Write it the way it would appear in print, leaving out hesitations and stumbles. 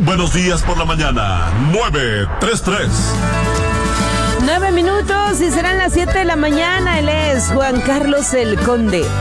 Buenos días por la mañana, 933. 9 minutos y serán las 7 de la mañana. Él es Juan Carlos el Conde.